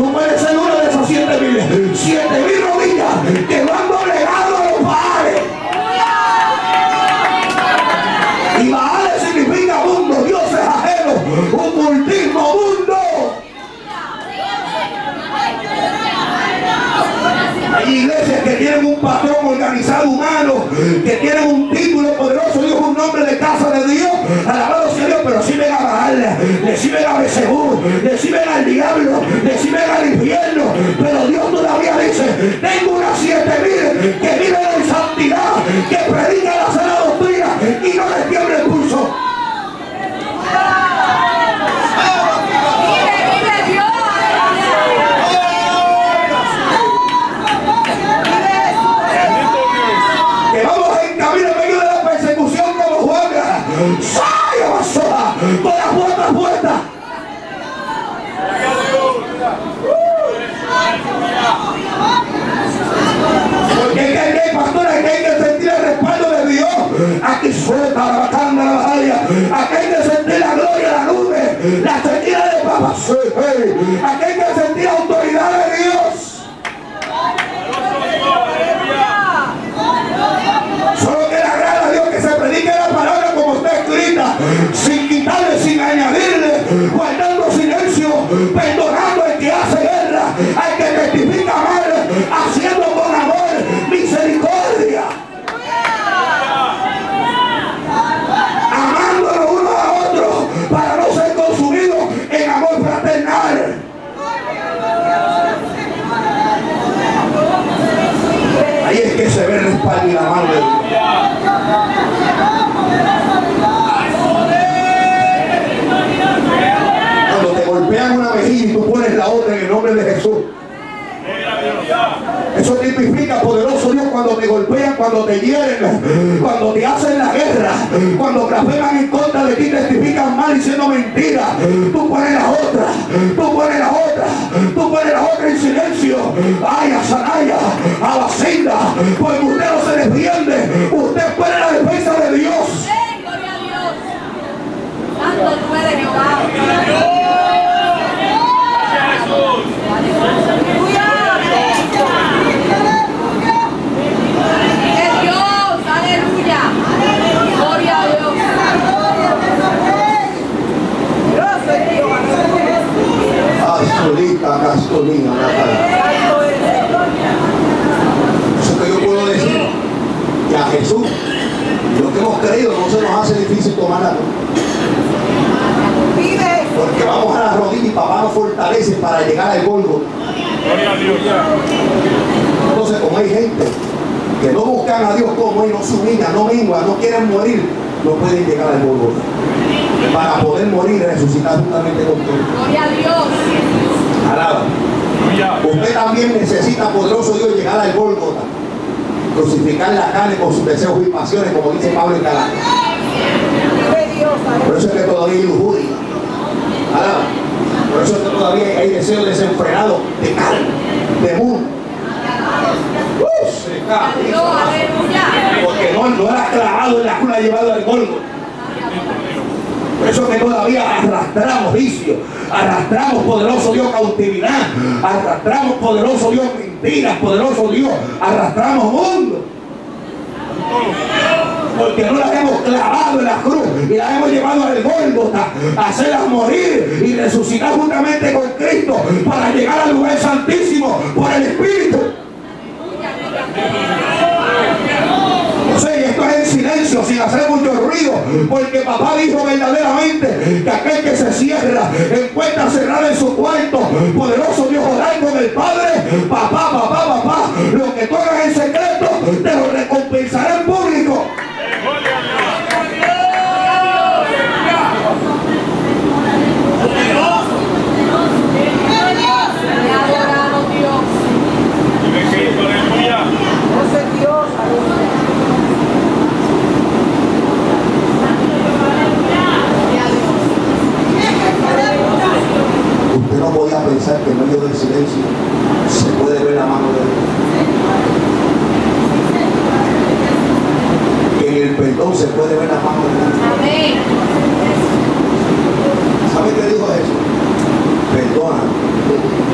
Tú puedes ser una de esas 7,000. 7,000 rodillas que no han doblegado a los Baales. Y Baales significa mundo, dioses ajenos, ocultismo, mundo. Hay iglesias que tienen un patrón organizado humano, que tienen un título poderoso, Dios, un nombre de casa de Dios, alabado sea Dios, pero sirven a Baal, le sirven a Beelzebú, le sirven al diablo, le sirven al infierno. Pero Dios todavía dice: tengo unas 7,000 que viven en santidad, que predican la sana doctrina y no les tiembla el pulso. Con las puertas puestas. Porque hay pastores que hay que sentir el respaldo de Dios. Aquí suelta la bacana, la batalla. Aquí hay que sentir la gloria, la nube, la sequía de papá. Aquí hay que sentir la autoridad de Dios. Solo que le agrada a Dios que se predique la palabra como está escrita, sin quitarle, sin añadirle, guardando silencio, perdonando al que hace guerra, al que testifica mal, haciendo con amor misericordia, amándonos unos a otros para no ser consumidos en amor fraternal. Ahí es que se ve el respaldo y la mano de Dios. Cuando te golpean una mejilla y tú pones la otra en el nombre de Jesús, eso tipifica, poderoso Dios, cuando te golpean, cuando te hieren, cuando te hacen la guerra, cuando blasfeman en contra de ti, testifican mal diciendo mentiras. Tú pones la otra, tú pones la otra, tú pones la otra en silencio. Ay, a Sanaya, a Bacinda, porque usted no se defiende, usted pone la defensa de Dios. Gloria a Dios. Santo tú eres Jehová. Gasolina, eso que yo puedo decir, que a Jesús, lo que hemos creído, no se nos hace difícil tomar la cruz. Porque vamos a la rodilla y papá nos fortalece para llegar al Gólgota. Entonces, como hay gente que no buscan a Dios como Él, no se humillan, no menguan, no quieren morir, no pueden llegar al Gólgota para poder morir y resucitar juntamente con Dios. Gloria a Dios. Alaba. Usted también necesita, poderoso Dios, llegar al Gólgota, crucificar la carne con sus deseos y pasiones, como dice Pablo en Galatas. Por eso es que todavía hay lujuria. Alaba. Por eso es que todavía hay deseos desenfrenados de carne, de mundo. Porque no era clavado en la cruz, llevado al Gólgota. Por eso que todavía arrastramos vicios, arrastramos, poderoso Dios, cautividad, arrastramos, poderoso Dios, mentiras, poderoso Dios, arrastramos mundo. Porque no las hemos clavado en la cruz y las hemos llevado al Gólgota, a hacerlas morir y resucitar juntamente con Cristo para llegar al lugar santísimo por el Espíritu. Esto es en silencio, sin hacer mucho ruido, porque papá dijo verdaderamente que aquel que se cierra en puerta cerrada en su cuarto, poderoso Dios, orar con el Padre, papá, lo que tú hagas en secreto te lo recompensará en público. Usted no podía pensar que en medio del silencio se puede ver la mano de Dios. Que en el perdón se puede ver la mano de Dios. Amén. ¿Sabe qué dijo eso? Perdona